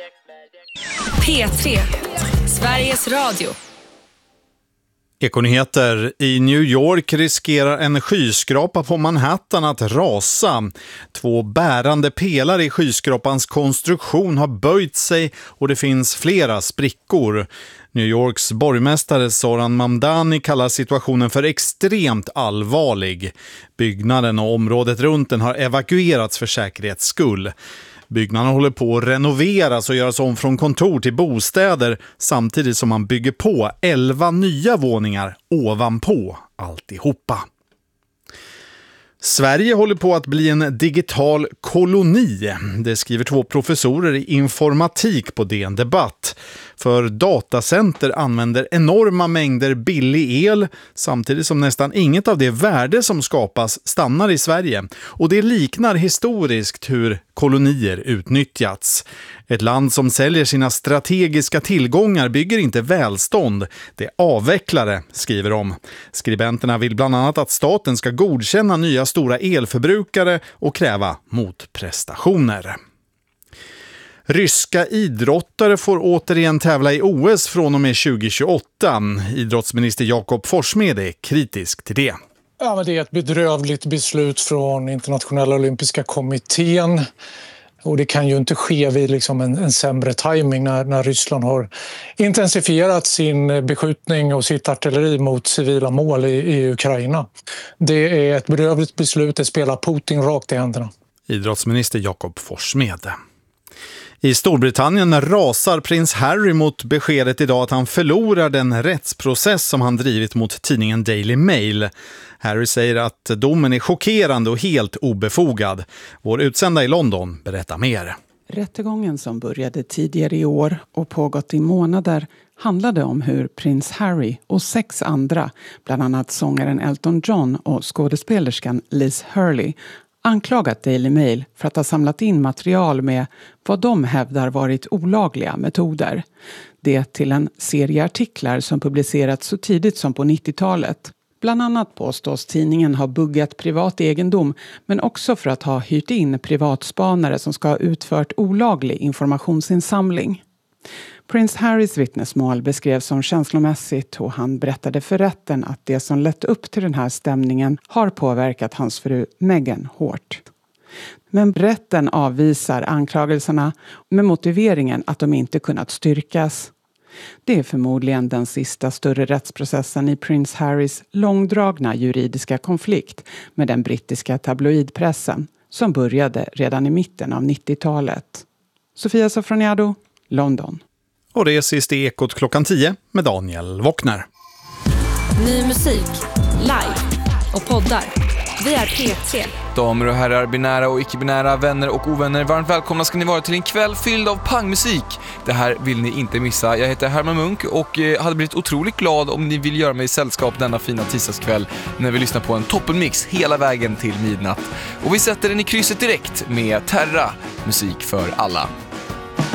P3, Sveriges Radio. Ekonyheter. I New York riskerar en skyskrapa på Manhattan att rasa. 2 bärande pelare i skyskrapans konstruktion har böjt sig och det finns flera sprickor. New Yorks borgmästare Zoran Mamdani kallar situationen för extremt allvarlig. Byggnaden och området runt den har evakuerats för säkerhets skull. Byggnaden håller på att renoveras och göras om från kontor till bostäder samtidigt som man bygger på 11 nya våningar ovanpå alltihopa. Sverige håller på att bli en digital koloni. Det skriver 2 professorer i informatik på DN Debatt. För datacenter använder enorma mängder billig el samtidigt som nästan inget av det värde som skapas stannar i Sverige. Och det liknar historiskt hur kolonier utnyttjats. Ett land som säljer sina strategiska tillgångar bygger inte välstånd. Det avvecklar det, skriver de. Skribenterna vill bland annat att staten ska godkänna nya stora elförbrukare och kräva motprestationer. Ryska idrottare får återigen tävla i OS från och med 2028. Idrottsminister Jakob Forssmed är kritisk till det. Ja, men det är ett bedrövligt beslut från Internationella olympiska kommittén. Och det kan ju inte ske vid liksom en sämre timing när Ryssland har intensifierat sin beskjutning och sitt artilleri mot civila mål i Ukraina. Det är ett bedrövligt beslut, det spelar Putin rakt i händerna. Idrottsminister Jakob Forssmed. I Storbritannien rasar prins Harry mot beskedet idag att han förlorar den rättsprocess som han drivit mot tidningen Daily Mail. Harry säger att domen är chockerande och helt obefogad. Vår utsända i London berättar mer. Rättegången som började tidigare i år och pågått i månader handlade om hur prins Harry och 6 andra, bland annat sångaren Elton John och skådespelerskan Liz Hurley, anklagat Daily Mail för att ha samlat in material med vad de hävdar varit olagliga metoder. Det till en serie artiklar som publicerats så tidigt som på 90-talet. Bland annat påstås tidningen ha buggat privat egendom, men också för att ha hyrt in privatspanare som ska ha utfört olaglig informationsinsamling. Prins Harrys vittnesmål beskrevs som känslomässigt och han berättade för rätten att det som lett upp till den här stämningen har påverkat hans fru Meghan hårt. Men rätten avvisar anklagelserna med motiveringen att de inte kunnat styrkas. Det är förmodligen den sista större rättsprocessen i prins Harrys långdragna juridiska konflikt med den brittiska tabloidpressen som började redan i mitten av 90-talet. Sofia Sofroniado, London. Och det är sist i Ekot klockan 10 med Daniel Wockner. Ny musik, live och poddar. Vi är P3. Damer och herrar, binära och icke-binära, vänner och ovänner, varmt välkomna ska ni vara till en kväll fylld av pangmusik. Det här vill ni inte missa. Jag heter Herman Munk och hade blivit otroligt glad om ni vill göra mig sällskap denna fina tisdagskväll när vi lyssnar på en toppenmix hela vägen till midnatt. Och vi sätter den i krysset direkt med Terra, musik för alla.